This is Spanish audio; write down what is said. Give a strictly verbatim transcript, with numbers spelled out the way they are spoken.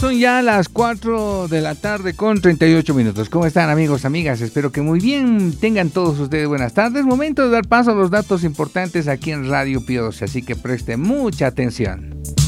son ya las cuatro de la tarde con treinta y ocho minutos. ¿Cómo están, amigos, amigas? Espero que muy bien. Tengan todos ustedes buenas tardes. Momento de dar paso a los datos importantes aquí en Radio Pío doce, así que presten mucha atención.